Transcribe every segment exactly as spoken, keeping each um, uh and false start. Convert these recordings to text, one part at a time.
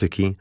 muzyki.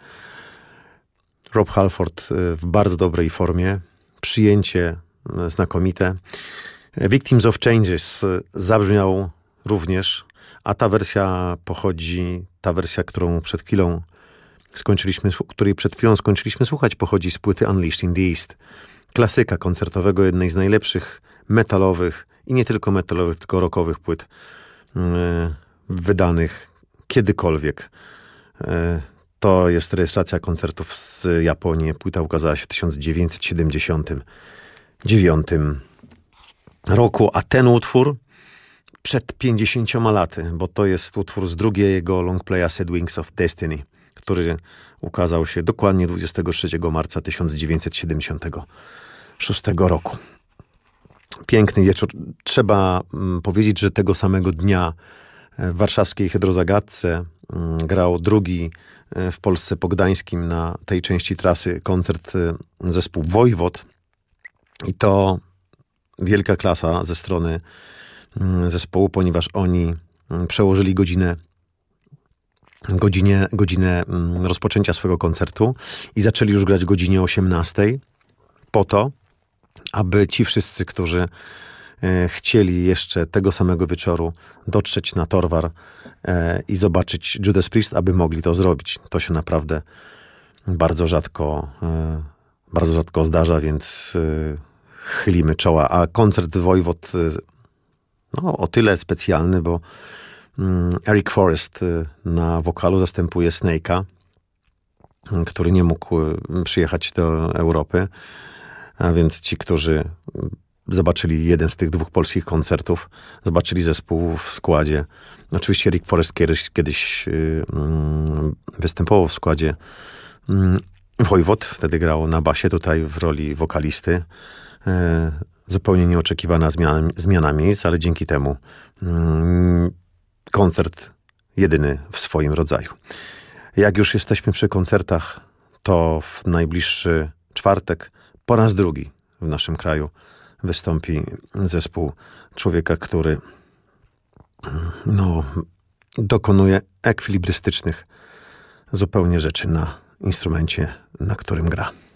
Rob Halford w bardzo dobrej formie. Przyjęcie znakomite. Victims of Changes zabrzmiał również, a ta wersja pochodzi, ta wersja, którą przed chwilą skończyliśmy, której przed chwilą skończyliśmy słuchać, pochodzi z płyty Unleashed in the East. Klasyka koncertowego, jednej z najlepszych metalowych i nie tylko metalowych, tylko rockowych płyt yy, wydanych kiedykolwiek. Yy, to jest rejestracja koncertów z Japonii. Płyta ukazała się w tysiąc dziewięćset siedemdziesiątym dziewiątym roku, a ten utwór przed pięćdziesięcioma laty, bo to jest utwór z drugiego longplaya Sad Wings of Destiny, który ukazał się dokładnie dwudziestego trzeciego marca tysiąc dziewięćset siedemdziesiątego szóstego roku. Piękny wieczór. Trzeba mm, powiedzieć, że tego samego dnia w warszawskiej Hydrozagadce mm, grał drugi w Polsce po Gdańskim na tej części trasy koncert zespół Wojwod. I to wielka klasa ze strony zespołu, ponieważ oni przełożyli godzinę, godzinę, godzinę rozpoczęcia swojego koncertu i zaczęli już grać o godzinie osiemnastej po to, aby ci wszyscy, którzy chcieli jeszcze tego samego wieczoru dotrzeć na Torwar i zobaczyć Judas Priest, aby mogli to zrobić. To się naprawdę bardzo rzadko, bardzo rzadko zdarza, więc chylimy czoła. A koncert Wojwod no, o tyle specjalny, bo Eric Forrest na wokalu zastępuje Snake'a, który nie mógł przyjechać do Europy. A więc ci, którzy zobaczyli jeden z tych dwóch polskich koncertów, zobaczyli zespół w składzie. Oczywiście Eric Forrest kiedyś, kiedyś występował w składzie Wojwod, wtedy grał na basie, tutaj w roli wokalisty. Zupełnie nieoczekiwana zmiana, zmiana miejsc, ale dzięki temu koncert jedyny w swoim rodzaju. Jak już jesteśmy przy koncertach, to w najbliższy czwartek po raz drugi w naszym kraju wystąpi zespół człowieka, który no, dokonuje ekwilibrystycznych zupełnie rzeczy na instrumencie, na którym gra.